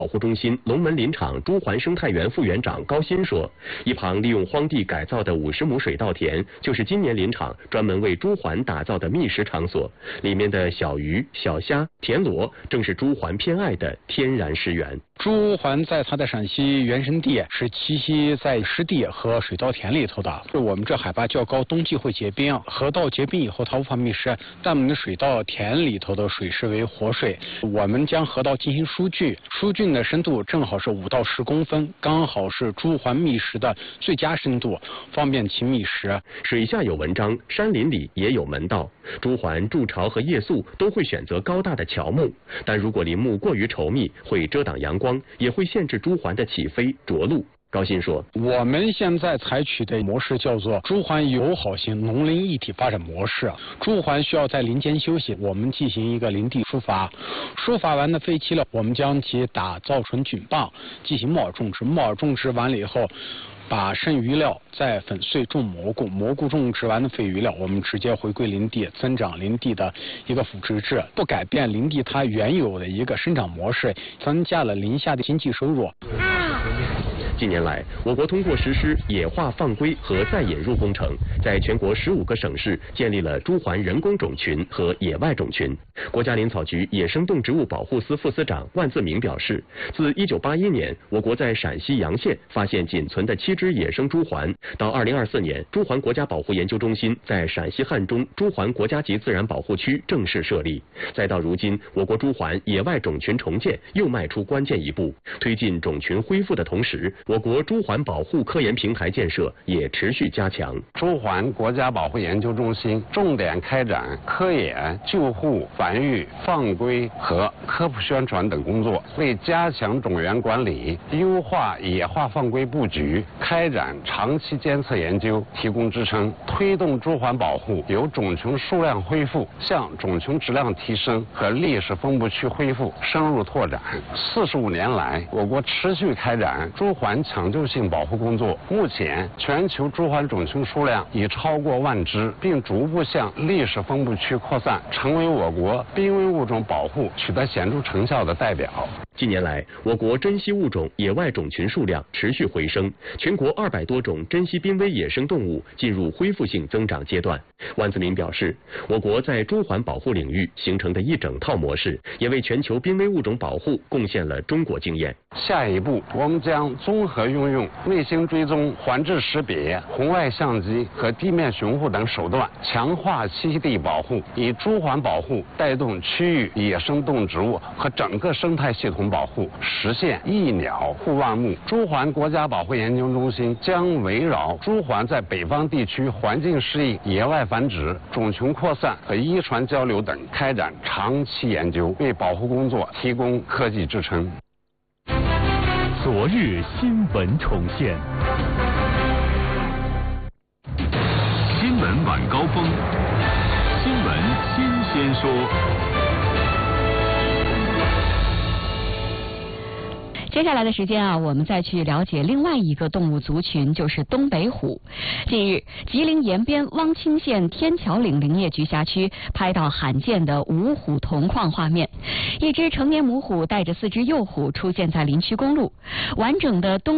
保护中心龙门林场朱鹮生态园副园长高鑫说，一旁利用荒地改造的50亩水稻田，就是今年林场专门为朱鹮打造的觅食场所。里面的小鱼、小虾、田螺，正是朱鹮偏爱的天然食源。 朱鹮在它的陕西原生地是栖息在湿地和水稻田里头的。我们这海拔较高，冬季会结冰，河道结冰以后它无法觅食，但我们的水稻田里头的水视为活水。我们将河道进行疏浚，疏浚的深度正好是5到10公分，刚好是朱鹮觅食的最佳深度，方便其觅食。 水下有文章，山林里也有门道。朱鹮筑巢和夜宿都会选择高大的乔木，但如果林木过于稠密，会遮挡阳光，也会限制朱鹮的起飞着陆。高鑫说， 我们现在采取的模式叫做朱鹮友好型农林一体发展模式。朱鹮需要在林间休息，我们进行一个林地疏伐，疏伐完的废弃了，我们将其打造成菌棒，进行木耳种植。木耳种植完了以后，把剩余料再粉碎种蘑菇，蘑菇种植完的废余料，我们直接回归林地，增长林地的一个腐殖质，不改变林地它原有的一个生长模式，增加了林下的经济收入。 近年来，我国通过实施野化放归和再引入工程，在全国15个省市建立了朱鹮人工种群和野外种群。国家林草局野生动植物保护司副司长万自明表示，自1981年，我国在陕西洋县发现仅存的7只野生朱鹮，到2024年，朱鹮国家保护研究中心在陕西汉中朱鹮国家级自然保护区正式设立，再到如今，我国朱鹮野外种群重建又迈出关键一步。推进种群恢复的同时，我国朱鹮保护科研平台建设也持续加强。 朱鹮国家保护研究中心重点开展科研、救护、繁育、放归和科普宣传等工作，为加强种源管理、优化野化放归布局、开展长期监测研究提供支撑，推动朱鹮保护由种群数量恢复向种群质量提升和历史分布区恢复深入拓展。45年来，我国持续开展朱鹮抢救性保护工作，目前全球朱鹮种群数量已超过1万只，并逐步向历史分布区扩散，成为我国濒危物种保护取得显著成效的代表。 近年来，我国珍稀物种野外种群数量持续回升，全国200多种珍稀濒危野生动物进入恢复性增长阶段。万自明表示，我国在朱鹮保护领域形成的一整套模式，也为全球濒危物种保护贡献了中国经验。 下一步，我们将综合运用卫星追踪、环质识别、红外相机和地面巡护等手段，强化栖息地保护，以朱鹮保护带动区域野生动植物和整个生态系统保护，实现一鸟护万物。朱鹮国家保护研究中心将围绕朱鹮在北方地区环境适应、野外繁殖、种群扩散和遗传交流等开展长期研究，为保护工作提供科技支撑。 昨日新闻重现，新闻晚高峰，新闻新鲜说。 接下来的时间啊，我们再去了解另外一个动物族群，就是东北虎。近日，吉林延边汪清县天桥岭林业局辖区拍到罕见的五虎同框画面，一只成年母虎带着4只幼虎出现在林区公路，完整的东